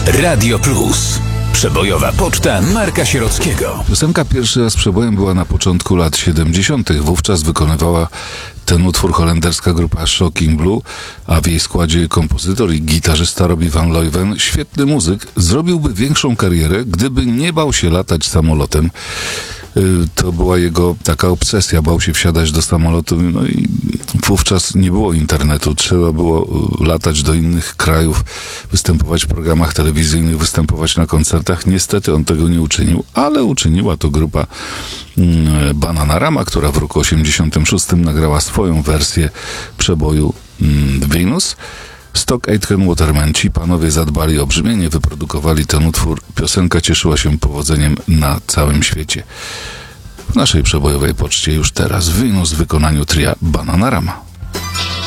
Radio Plus. Przebojowa poczta Marka Sierockiego. Piosenka pierwszy raz przebojem była na początku lat 70. Wówczas wykonywała ten utwór holenderska grupa Shocking Blue, a w jej składzie kompozytor i gitarzysta Robbie Van Leuven, świetny muzyk, zrobiłby większą karierę, gdyby nie bał się latać samolotem. To była jego taka obsesja, bał się wsiadać do samolotu, no i wówczas nie było internetu, trzeba było latać do innych krajów, występować w programach telewizyjnych, występować na koncertach. Niestety on tego nie uczynił, ale uczyniła to grupa Bananarama, która w roku 86 nagrała swoją wersję przeboju Venus. Stock Aitken Waterman, ci panowie zadbali o brzmienie, wyprodukowali ten utwór. Piosenka cieszyła się powodzeniem na całym świecie. W naszej przebojowej poczcie już teraz Venus w wykonaniu tria Bananarama.